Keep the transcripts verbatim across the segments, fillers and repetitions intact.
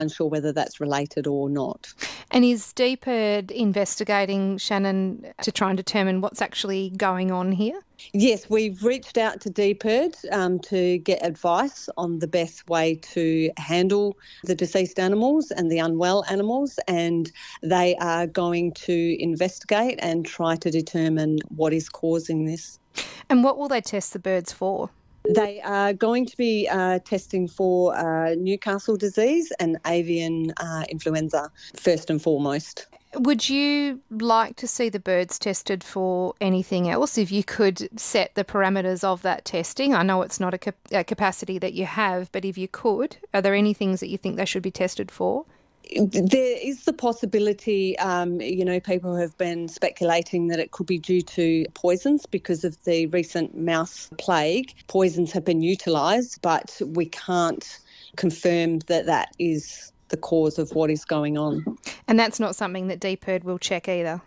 unsure whether that's related or not. And is DPIRD investigating, Shannon, to try and determine what's actually going on here? Yes, we've reached out to DPIRD um, to get advice on the best way to handle the deceased animals and the unwell animals, and they are going to investigate and try to determine what is causing this. And what will they test the birds for? They are going to be uh, testing for uh, Newcastle disease and avian uh, influenza first and foremost. Would you like to see the birds tested for anything else if you could set the parameters of that testing? I know it's not a, cap- a capacity that you have, but if you could, are there any things that you think they should be tested for? There is the possibility, um, you know, people have been speculating that it could be due to poisons because of the recent mouse plague. Poisons have been utilised, but we can't confirm that that is the cause of what is going on. And that's not something that DPIRD will check either?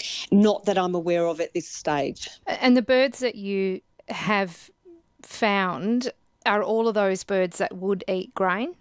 Not that I'm aware of at this stage. And the birds that you have found, are all of those birds that would eat grain?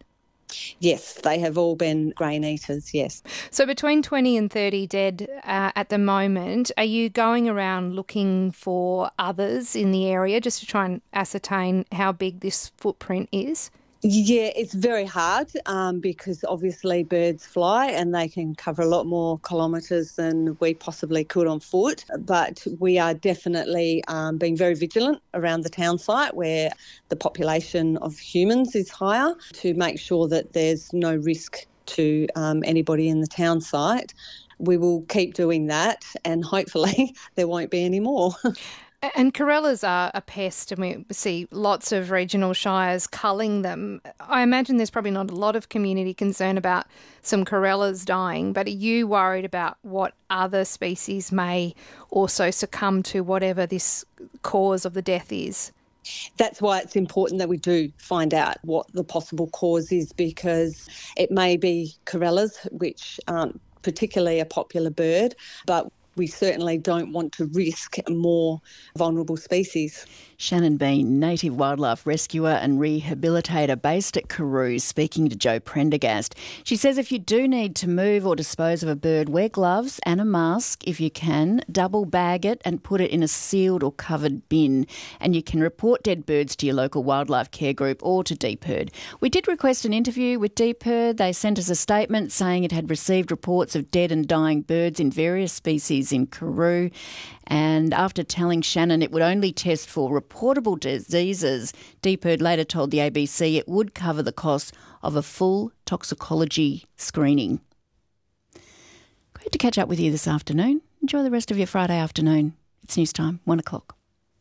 Yes, they have all been grain eaters, yes. So between twenty and thirty dead uh, at the moment, are you going around looking for others in the area just to try and ascertain how big this footprint is? Yeah, it's very hard um, because obviously birds fly and they can cover a lot more kilometres than we possibly could on foot. But we are definitely um, being very vigilant around the town site where the population of humans is higher to make sure that there's no risk to um, anybody in the town site. We will keep doing that and hopefully there won't be any more. And corellas are a pest, and we see lots of regional shires culling them. I imagine there's probably not a lot of community concern about some corellas dying, but are you worried about what other species may also succumb to whatever this cause of the death is? That's why it's important that we do find out what the possible cause is, because it may be corellas, which aren't particularly a popular bird, but we certainly don't want to risk more vulnerable species. Shannon Bean, native wildlife rescuer and rehabilitator based at Carew, speaking to Joe Prendergast. She says if you do need to move or dispose of a bird, wear gloves and a mask if you can, double bag it and put it in a sealed or covered bin. And you can report dead birds to your local wildlife care group or to DPIRD. We did request an interview with DPIRD. They sent us a statement saying it had received reports of dead and dying birds in various species in Carew. And after telling Shannon it would only test for reportable diseases, DPIRD later told the A B C it would cover the cost of a full toxicology screening. Great to catch up with you this afternoon. Enjoy the rest of your Friday afternoon. It's news time, one o'clock.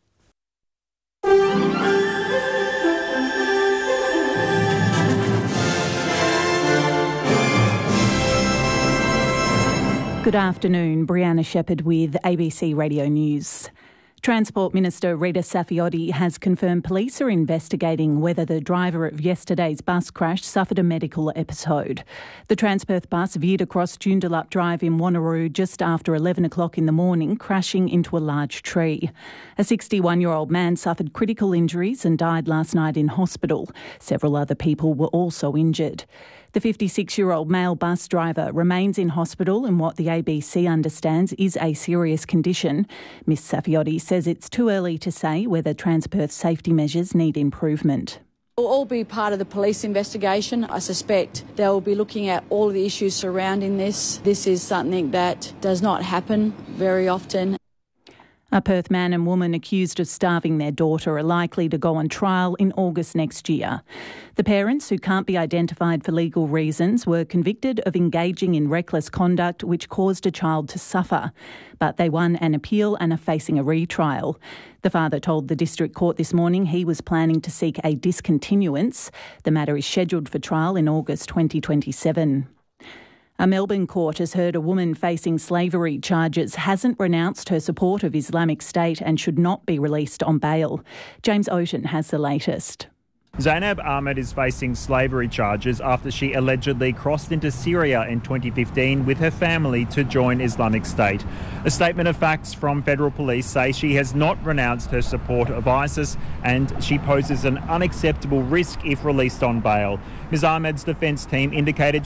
Good afternoon, Brianna Shepherd with A B C Radio News. Transport Minister Rita Saffioti has confirmed police are investigating whether the driver of yesterday's bus crash suffered a medical episode. The Transperth bus veered across Joondalup Drive in Wanneroo just after eleven o'clock in the morning, crashing into a large tree. A sixty-one-year-old man suffered critical injuries and died last night in hospital. Several other people were also injured. The fifty-six-year-old male bus driver remains in hospital in what the A B C understands is a serious condition. Miss Saffioti says it's too early to say whether Transperth safety measures need improvement. It will all be part of the police investigation. I suspect they'll be looking at all of the issues surrounding this. This is something that does not happen very often. A Perth man and woman accused of starving their daughter are likely to go on trial in August next year. The parents, who can't be identified for legal reasons, were convicted of engaging in reckless conduct which caused a child to suffer. But they won an appeal and are facing a retrial. The father told the District Court this morning he was planning to seek a discontinuance. The matter is scheduled for trial in August twenty twenty-seven. A Melbourne court has heard a woman facing slavery charges hasn't renounced her support of Islamic State and should not be released on bail. James Oaten has the latest. Zainab Ahmed is facing slavery charges after she allegedly crossed into Syria in twenty fifteen with her family to join Islamic State. A statement of facts from federal police say she has not renounced her support of ISIS and she poses an unacceptable risk if released on bail. Miz Ahmed's defence team indicated